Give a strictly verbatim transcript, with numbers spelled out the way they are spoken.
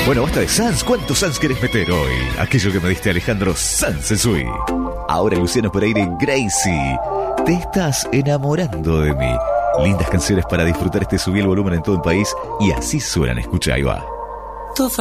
Bueno, basta de Sanz. ¿Cuántos Sanz querés meter hoy? Aquello que me diste, Alejandro Sanz Sui. Ahora Luciano Pereira, Gracie. Te estás enamorando de mí. Lindas canciones para disfrutar este Subí el Volumen en todo el país. Y así suenan. Escucha, ahí va.